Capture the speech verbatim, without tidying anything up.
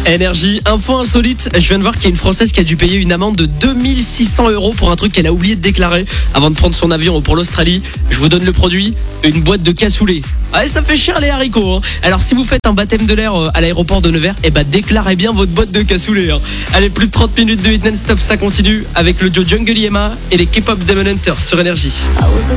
Énergie, info insolite, je viens de voir qu'il y a une Française qui a dû payer une amende de deux mille six cents euros pour un truc qu'elle a oublié de déclarer avant de prendre son avion pour l'Australie. Je vous donne le produit, une boîte de cassoulet. Ouais, ça fait cher les haricots, hein. Alors si vous faites un baptême de l'air à l'aéroport de Nevers, eh ben déclarez bien votre boîte de cassoulet, hein. Allez, plus de trente minutes de hit non-stop, ça continue avec le duo Jungle Yema et les K-pop Demon Hunters sur Énergie.